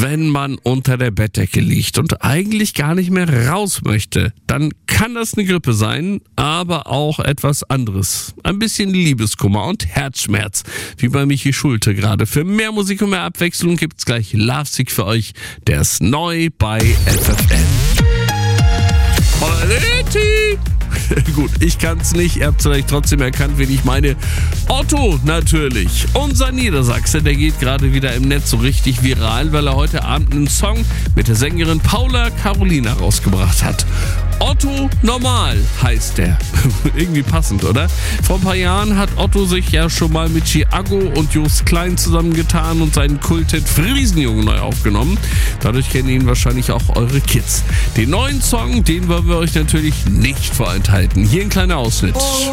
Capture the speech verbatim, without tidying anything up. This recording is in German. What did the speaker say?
Wenn man unter der Bettdecke liegt und eigentlich gar nicht mehr raus möchte, dann kann das eine Grippe sein, aber auch etwas anderes. Ein bisschen Liebeskummer und Herzschmerz, wie bei Michi Schulte gerade. Für mehr Musik und mehr Abwechslung gibt's gleich Lovesick für euch. Der ist neu bei F F N. Gut, ich kann's nicht. Ihr habt vielleicht trotzdem erkannt, wen ich meine. Otto natürlich. Unser Niedersachse, der geht gerade wieder im Netz so richtig viral, weil er heute Abend einen Song mit der Sängerin Paula Carolina rausgebracht hat. Otto Normal heißt der. Irgendwie passend, oder? Vor ein paar Jahren hat Otto sich ja schon mal mit Chiago und Jost Klein zusammengetan und seinen Kulthit Friesenjungen neu aufgenommen. Dadurch kennen ihn wahrscheinlich auch eure Kids. Den neuen Song, den wollen wir euch natürlich nicht vorenthalten. Hier ein kleiner Ausschnitt.